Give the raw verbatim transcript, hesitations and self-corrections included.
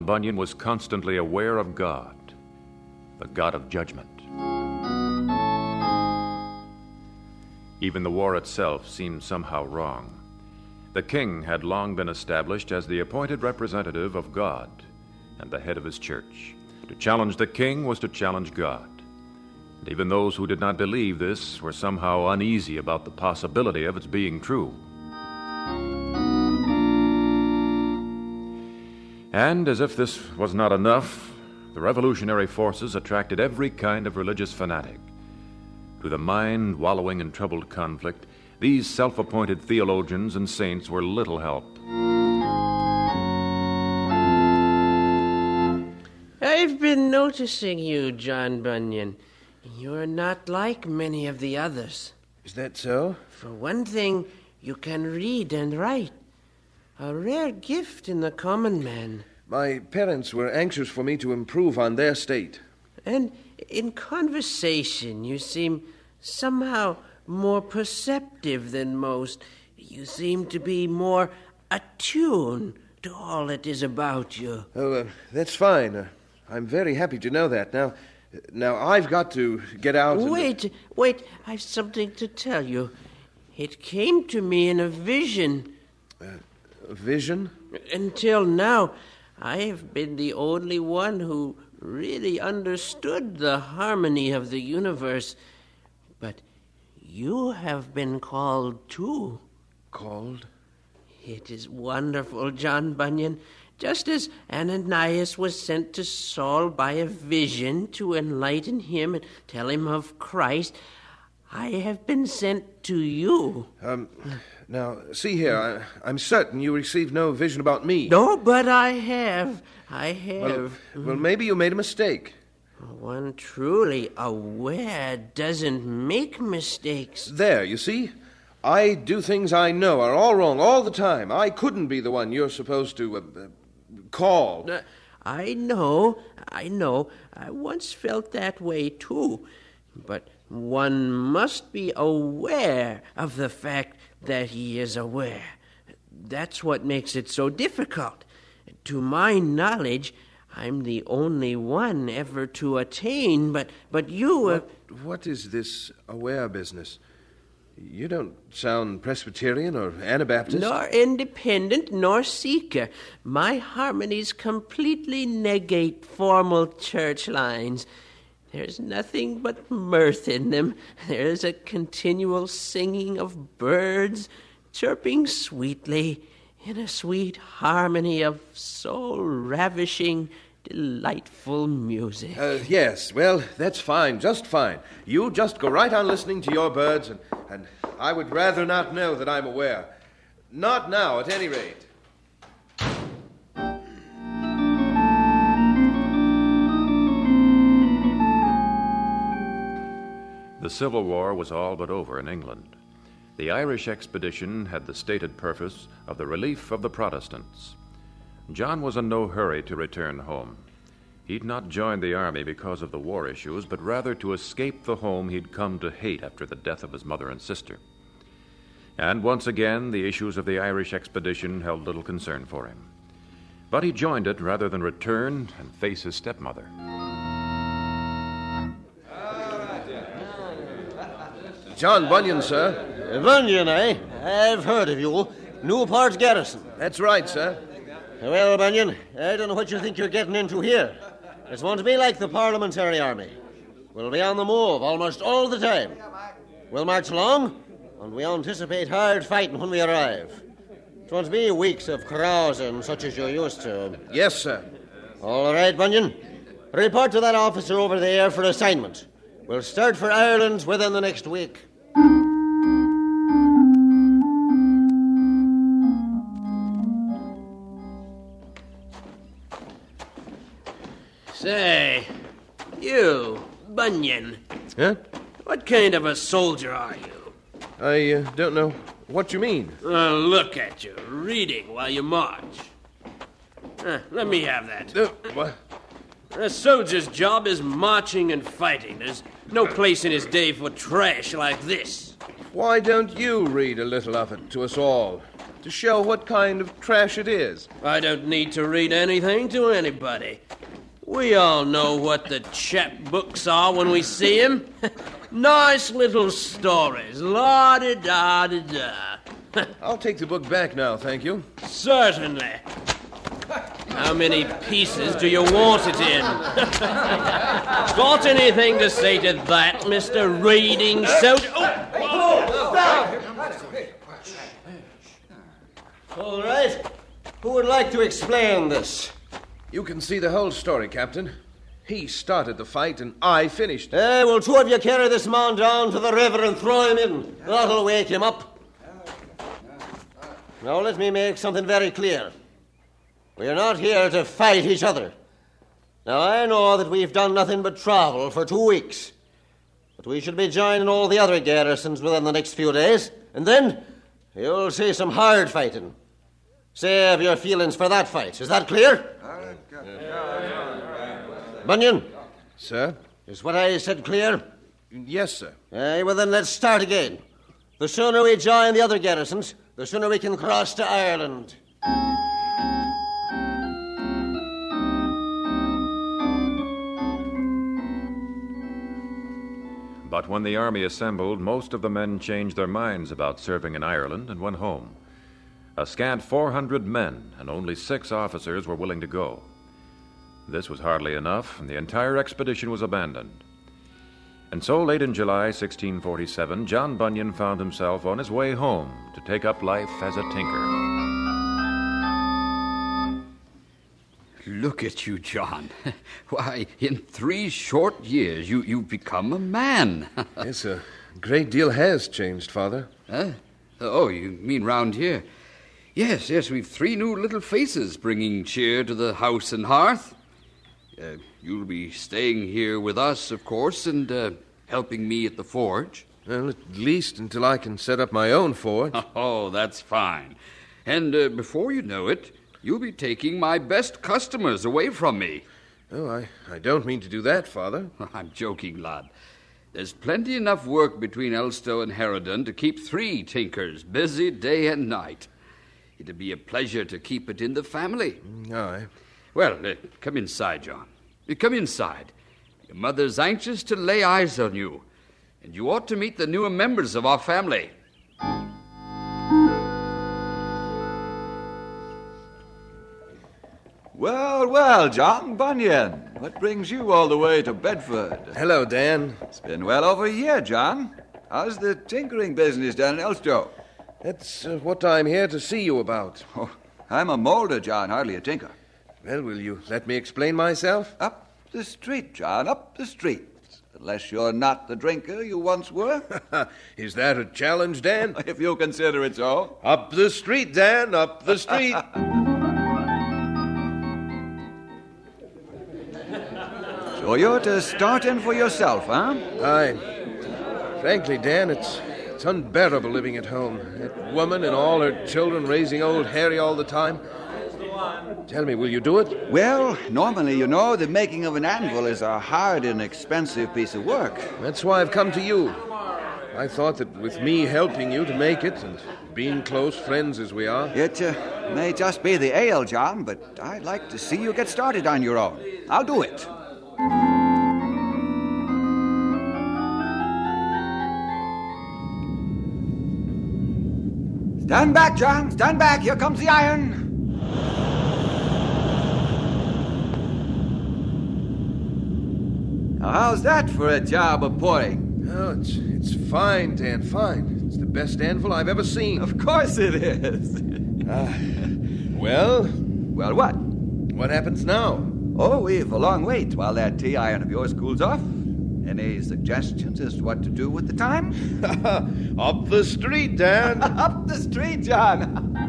Bunyan was constantly aware of God, the God of judgment. Even the war itself seemed somehow wrong. The king had long been established as the appointed representative of God and the head of his church. To challenge the king was to challenge God. And even those who did not believe this were somehow uneasy about the possibility of its being true. And as if this was not enough, the revolutionary forces attracted every kind of religious fanatic. To the mind wallowing in troubled conflict, these self-appointed theologians and saints were little help. I've been noticing you, John Bunyan. You're not like many of the others. Is that so? For one thing, you can read and write. A rare gift in the common man. My parents were anxious for me to improve on their state. And in conversation, you seem somehow more perceptive than most. You seem to be more attuned to all that is about you. Oh, uh, that's fine. Uh, I'm very happy to know that. Now, now I've got to get out. And... Wait, wait. I've something to tell you. It came to me in a vision. Uh, a vision? Until now, I have been the only one who really understood the harmony of the universe. But you have been called too. Called? It is wonderful, John Bunyan. Just as Ananias was sent to Saul by a vision to enlighten him and tell him of Christ, I have been sent to you. Um, now, see here, I, I'm certain you received no vision about me. No, but I have. I have. Well, well, maybe you made a mistake. One truly aware doesn't make mistakes. There, you see? I do things I know are all wrong all the time. I couldn't be the one you're supposed to uh, uh, call. Uh, I know, I know. I once felt that way, too. But one must be aware of the fact that he is aware. That's what makes it so difficult. To my knowledge, I'm the only one ever to attain, but, but you... Uh, what, what is this aware business? You don't sound Presbyterian or Anabaptist. Nor independent, nor seeker. My harmonies completely negate formal church lines. There's nothing but mirth in them. There's a continual singing of birds, chirping sweetly, in a sweet harmony of soul-ravishing, delightful music. Uh, yes, well, that's fine, just fine. You just go right on listening to your birds, and, and I would rather not know that I'm aware. Not now, at any rate. The Civil War was all but over in England. The Irish expedition had the stated purpose of the relief of the Protestants. John was in no hurry to return home. He'd not joined the army because of the war issues, but rather to escape the home he'd come to hate after the death of his mother and sister. And once again, the issues of the Irish expedition held little concern for him. But he joined it rather than return and face his stepmother. John Bunyan, sir. Bunyan, eh? I've heard of you. Newport Garrison. That's right, sir. Well, Bunyan, I don't know what you think you're getting into here. It's going to be like the Parliamentary Army. We'll be on the move almost all the time. We'll march along, and we anticipate hard fighting when we arrive. It's going to be weeks of carousing such as you're used to. Yes, sir. All right, Bunyan. Report to that officer over there for assignment. We'll start for Ireland within the next week. Say, you, Bunyan. Huh? What kind of a soldier are you? I uh, don't know what you mean. Uh, look at you, reading while you march. Uh, let me have that. Uh, what? A soldier's job is marching and fighting. There's no place in his day for trash like this. Why don't you read a little of it to us all? to show what kind of trash it is. I don't need to read anything to anybody. We all know what the chapbooks are when we see 'em. Nice little stories, la-di-da-di-da. I'll take the book back now, thank you. Certainly. How many pieces do you want it in? Got anything to say to that, Mister Reading Soda? Oh. Stop! All right. Who would like to explain this? You can see the whole story, Captain. He started the fight and I finished it. Eh, will two of you carry this man down to the river and throw him in? That'll wake him up. Now let me make something very clear. We are not here to fight each other. Now I know that we've done nothing but travel for two weeks. But we should be joining all the other garrisons within the next few days. And then you'll see some hard fighting. Save your feelings for that fight. Is that clear? Bunyan? Sir? Is what I said clear? Yes, sir. Aye, well then let's start again. The sooner we join the other garrisons, the sooner we can cross to Ireland. But when the army assembled, most of the men changed their minds about serving in Ireland and went home. A scant four hundred men and only six officers were willing to go. This was hardly enough, and the entire expedition was abandoned. And so, late in July sixteen forty-seven, John Bunyan found himself on his way home to take up life as a tinker. Look at you, John. Why, in three short years, you, you've become a man. Yes, a great deal has changed, Father. Huh? Oh, you mean round here? Yes, yes, we've three new little faces bringing cheer to the house and hearth. Uh, you'll be staying here with us, of course, and uh, helping me at the forge. Well, at least until I can set up my own forge. Oh, that's fine. And uh, before you know it, you'll be taking my best customers away from me. Oh, I, I don't mean to do that, Father. I'm joking, lad. There's plenty enough work between Elstow and Harrodon to keep three tinkers busy day and night. It'd be a pleasure to keep it in the family. Aye. Well, uh, come inside, John. Uh, come inside. Your mother's anxious to lay eyes on you, and you ought to meet the newer members of our family. Well, well, John Bunyan, what brings you all the way to Bedford? Hello, Dan. It's been well over a year, John. How's the tinkering business down in Elstow? That's uh, what I'm here to see you about. Oh, I'm a moulder, John, hardly a tinker. Well, will you let me explain myself? Up the street, John, up the street. Unless you're not the drinker you once were. Is that a challenge, Dan? If you consider it so. Up the street, Dan, up the street. So you're to start in for yourself, huh? Aye. Frankly, Dan, it's, it's unbearable living at home. That woman and all her children raising old Harry all the time. Tell me, will you do it? Well, normally, you know, the making of an anvil is a hard and expensive piece of work. That's why I've come to you. I thought that with me helping you to make it, and being close friends as we are... It uh, may just be the ale, John, but I'd like to see you get started on your own. I'll do it. Stand back, John. Stand back. Here comes the iron. Now, how's that for a job of pouring? Oh, it's, it's fine, Dan, fine. It's the best anvil I've ever seen. Of course it is. uh, well? Well, what? What happens now? Oh, we've a long wait while that tea iron of yours cools off. Any suggestions as to what to do with the time? Up the street, Dan. Up the street, John.